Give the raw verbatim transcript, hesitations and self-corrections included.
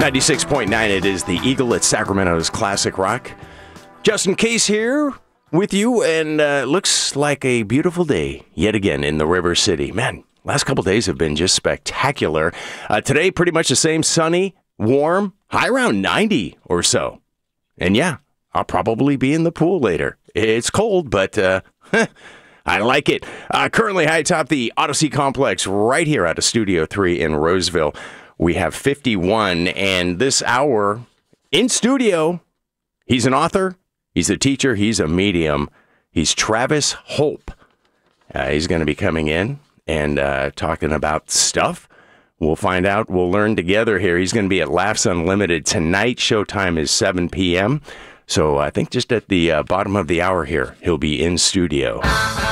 ninety-six point nine, it is the Eagle at Sacramento's Classic Rock. Justin Case here with you, and uh, looks like a beautiful day yet again in the River City. Man, last couple days have been just spectacular. Uh, today, pretty much the same, sunny, warm, high around ninety or so. And yeah, I'll probably be in the pool later. It's cold, but uh, I like it. Uh, currently high atop the Odyssey Complex right here out of Studio three in Roseville. We have fifty-one, and this hour in studio, he's an author, he's a teacher, he's a medium. He's Travis Hope. Uh, he's going to be coming in and uh, talking about stuff. We'll find out. We'll learn together here. He's going to be at Laughs Unlimited tonight. Showtime is seven p.m. So I think just at the uh, bottom of the hour here, he'll be in studio.